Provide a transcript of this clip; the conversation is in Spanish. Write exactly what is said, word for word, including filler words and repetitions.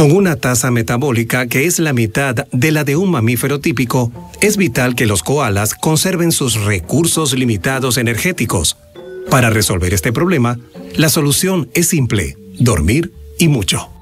Con una tasa metabólica que es la mitad de la de un mamífero típico, es vital que los koalas conserven sus recursos limitados energéticos. Para resolver este problema, la solución es simple: dormir y mucho.